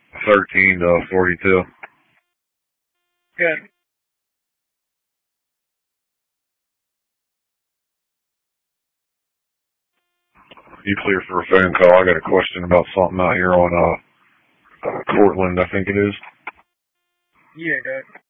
13 to 42. Good. You clear for a phone call? I got a question about something out here on Cortland, I think it is. Yeah, good.